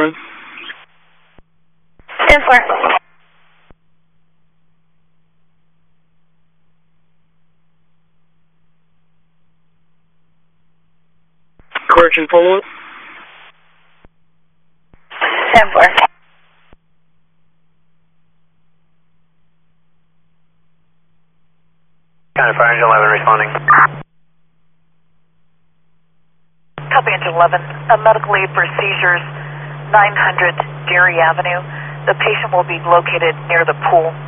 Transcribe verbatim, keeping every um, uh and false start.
ten four. Correction follow-up. ten four. County Fire Engine eleven responding. Copy Engine eleven. A medical aid for seizures, nine hundred Dairy Avenue. The patient will be located near the pool.